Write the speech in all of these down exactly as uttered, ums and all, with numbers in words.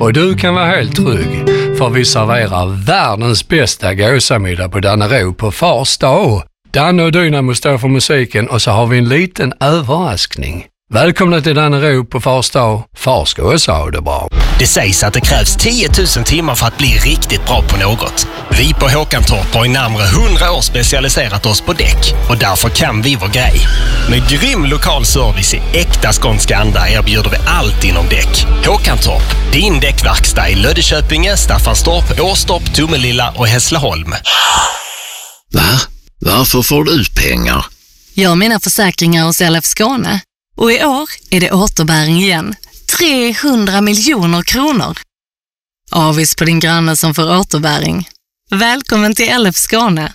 Och du kan vara helt trygg, för vi serverar världens bästa gåsamiddag på Dannero på Fars dag. Danne och Dynamo står för musiken och så har vi en liten överraskning. Välkomna till Dannero på Fars dag. Fars gåsa har det bra. Det sägs att det krävs tio tusen timmar för att bli riktigt bra på något. Vi på Håkantorp har i närmare hundra år specialiserat oss på däck och därför kan vi vår grej. Med grym lokal service i äkta skånska anda erbjuder vi allt inom däck. Håkantorp, din däckverkstad i Löddeköpinge, Staffanstorp, Åstorp, Tomelilla och Hässleholm. Va? Varför får du pengar? Jag har mina försäkringar hos L F Skåne. Och i år är det återbäring igen. trehundra miljoner kronor. Avis på din granne som får återbäring. Välkommen till L F Skåne.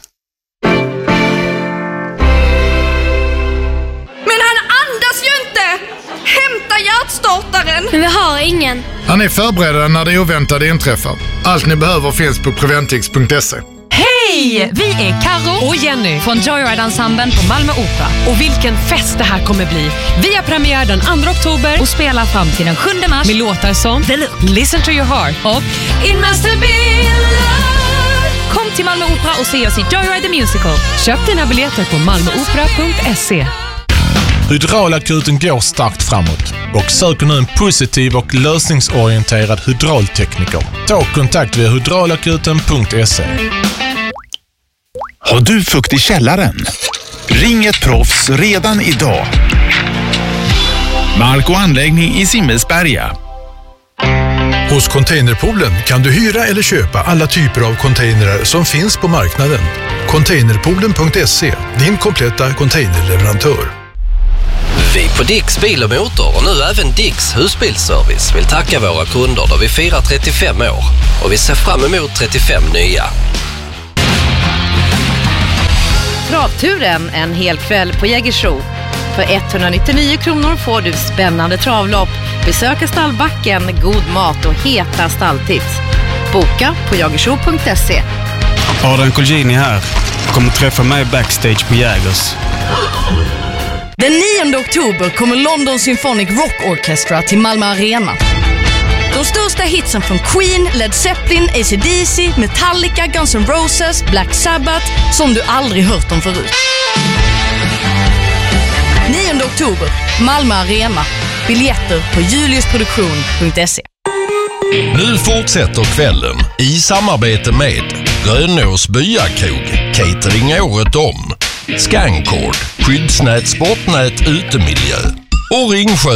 Men han andas ju inte! Hämta hjärtstartaren! Men vi har ingen. Han är förberedda när det oväntade inträffar. Allt ni behöver finns på preventix punkt se. Hej! Vi är Karo och Jenny från Joyride-ensemblen på Malmö Opera. Och vilken fest det här kommer bli. Vi har premiär den andra oktober och spelar fram till den sjunde mars med låtar som Listen to your heart och It must have been love. Kom till Malmö Opera och se oss i Joyride the Musical. Köp dina biljetter på malmöopera punkt se. Hydraulakuten går starkt framåt och söker nu en positiv och lösningsorienterad hydraultekniker. Ta kontakt via hydraulakuten punkt se. Har du fukt i källaren? Ring ett proffs redan idag. Mark och anläggning i Simmelsberga. Hos Containerpoolen kan du hyra eller köpa alla typer av containrar som finns på marknaden. Containerpoolen punkt se, din kompletta containerleverantör. Vi på Dicks bil och motor och nu även Dicks husbilsservice vill tacka våra kunder då vi firar trettiofem år och vi ser fram emot trettiofem nya. Travturen en hel kväll på Jägersro. För etthundranittionio kronor får du spännande travlopp, besöka stallbacken, god mat och heta stalltips. Boka på jägersro punkt se. Adrian Colgjini här. Kommer träffa mig backstage på Jägers. Den nionde oktober kommer London Symphonic Rock Orchestra till Malmö Arena. De största hitsen från Queen, Led Zeppelin, A C D C, Metallica, Guns N' Roses, Black Sabbath som du aldrig hört om förut. nionde oktober, Malmö Arena. Biljetter på juliusproduktion punkt se. Nu fortsätter kvällen i samarbete med Rönås Byakrog, catering året om, Scancord, skyddsnät, sportnät, utemiljö och Ringsjö